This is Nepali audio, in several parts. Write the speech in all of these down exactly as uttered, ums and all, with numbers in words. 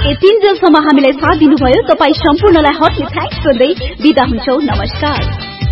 यति जेलसम्म हामीलाई साथ दिनुभयो तपाई सम्पूर्णलाई हर्टली थ्याङ्क्स गर्दै बिदा हुन्छौ। नमस्कार।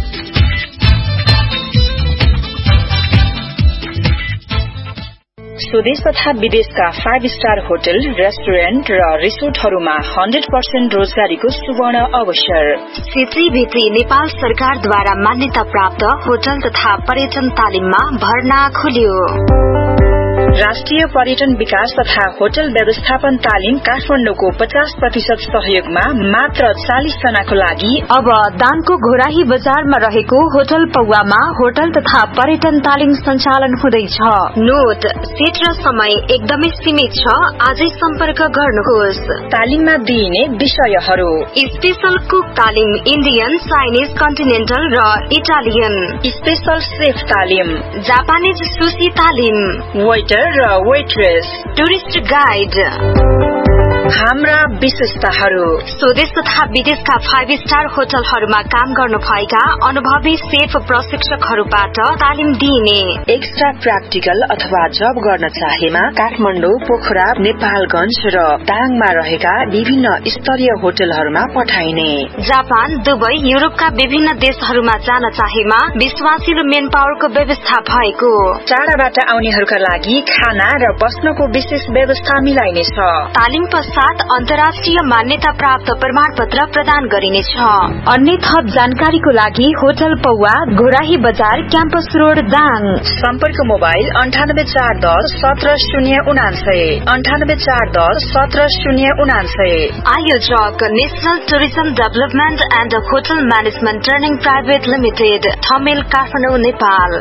स्वदेश तथा विदेशका फाइभ स्टार होटल, रेस्टुरेन्ट र रिसोर्टहरूमा हन्ड्रेड पर्सेन्ट रोजगारीको सुवर्ण अवसर। क्षेत्रीय भित्री नेपाल सरकारद्वारा मान्यता प्राप्त होटल तथा पर्यटन तालिममा भर्ना खुल्यो। राष्ट्रिय पर्यटन विकास तथा होटल व्यवस्थापन तालिम काठमाडौँको पचास प्रतिशत सहयोगमा मात्र चालिस जनाको लागि अब दानको घोराही बजारमा रहेको होटल पौवामा होटल तथा पर्यटन तालिम सञ्चालन हुँदैछ। नोट, सीट र समय एकदमै सीमित छ। आजै सम्पर्क गर्नुहोस्। तालिममा दिइने विषयहरू: स्पेशल कुक तालिम, इन्डियन, चाइनिज, कन्टिनेन्टल र इटालियन। स्पेशल सेफ तालिम, जापानिज सुशी तालिम, वेटर र वेट्रेस, टुरिस्ट गाइड। हाम्रा विशेषताहरू: स्वदेश तथा विदेशका फाइभ स्टार होटलहरूमा काम गर्नु भएका अनुभवी सेफ प्रशिक्षकहरूबाट तालिम दिइने। एक्स्ट्रा प्र्याक्टिकल अथवा जब गर्न चाहेमा काठमाडौँ, पोखरा, नेपालगंज र दाङमा रहेका विभिन्न स्तरीय होटलहरूमा पठाइने। जापान, दुबई, युरोपका विभिन्न देशहरूमा जान चाहेमा विश्वासिलो मेन पावरको व्यवस्था भएको। टाढाबाट आउनेहरूका लागि खाना र बस्नको विशेष व्यवस्था मिलाइनेछ। तालिम पश्चात अन्तर्राष्ट्रिय मान्यता प्राप्त प्रमाण पत्र प्रदान गरिनेछ। अन्य थप जानकारीको लागि होटल पौवा, घोराही बजार, क्याम्पस रोड, दाङ। सम्पर्क मोबाइल अन्ठानब्बे चार दस सत्र शून्य उनान्सय अन्ठानब्बे चार दस सत्र शून्य उनान्सय। आयोजक national tourism development and hotel management training private limited, Thamel, Kathmandu, Nepal.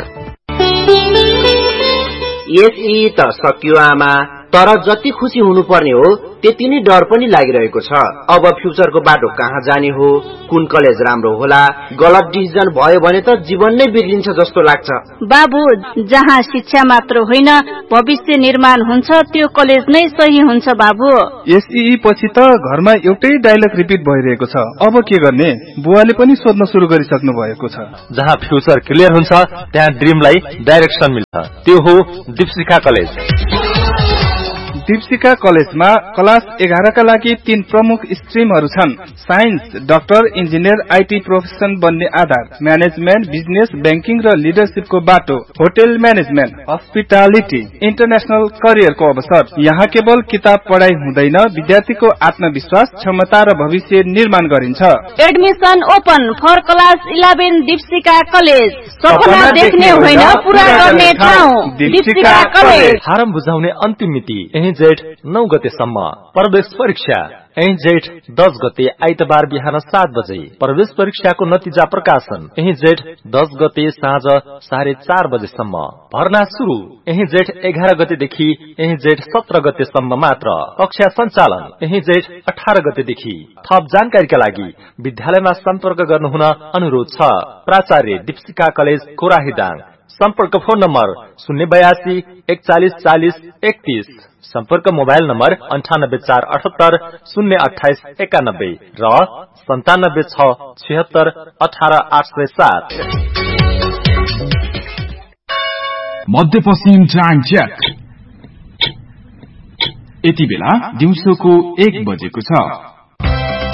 यसई त सक्यो आमा, तर जति खुसी हुनुपर्ने हो त्यति नै डर पनि लागिरहेको छ। अब फ्युचरको बाटो कहाँ जाने हो, कुन कलेज राम्रो होला, गलत डिसिजन भयो भने त जीवन नै बिग्रिन्छ जस्तो लाग्छ। बाबु, जहाँ शिक्षा मात्र होइन भविष्य निर्माण हुन्छ त्यो कलेज नै सही हुन्छ बाबु। एसई पछि त घरमा एउटै डायलग रिपिट भइरहेको छ। अब के गर्ने? बुवाले पनि सोध्न सुरु गरिसक्नु भएको छ। जहाँ फ्युचर क्लियर हुन्छ त्यहाँ ड्रिमलाई डाइरेक्सन मिल्छ। त्यो हो दीपशिखा कलेज। दीपशिखा कलेजमा क्लास एघारका लागि तीन प्रमुख स्ट्रिमहरू छन्। Science, doctor, engineer, IT profession बन्ने आधार, म्यानेजमेन्ट, बिजनेस, ब्याङ्किङ र लिडरसिपको बाटो, होटल म्यानेजमेन्ट, हस्पिटालिटी, इन्टरनेशनल करियरको अवसर। यहाँ केवल किताब पढाइ हुँदैन, विद्यार्थीको आत्मविश्वास, क्षमता र भविष्य निर्माण गरिन्छ। Admission open for class eleven Deepshikha college. सपना देख्ने होइन पूरा गर्ने ठाउँ दीपशिखा कलेज। फारम बुझाउने अन्तिम मिति जेठ नौ गतेसम्म। प्रवेश परीक्षा यही जेठ दस गते आइतबार बिहान सात बजे। प्रवेश परीक्षाको नतिजा प्रकाशन यही जेठ दस गते साँझ साढे चार बजेसम्म। भर्ना सुरु यही जेठ एघार गतेदेखि यही जेठ सत्र गतेसम्म मात्र। कक्षा सञ्चालन यही जेठ अठार गतेदेखि। थप जानकारीका लागि विद्यालयमा सम्पर्क गर्नुहुन अनुरोध छ। प्राचार्य दीपशिखा कलेज, कोराहीदाङ। सम्पर्क फोन नम्बर शून्य बयासी एकचालिस चालिस एकतीस। सम्पर्क मोबाइल नम्बर अन्ठानब्बे चार अठहत्तर शून्य अठाइस एकानब्बे र सन्तानब्बे छ छिहत्तर अठार आठ सय सात। मध्यपश्चिम टाइम चेक। यति बेला दिउँसोको एक बजेको छ।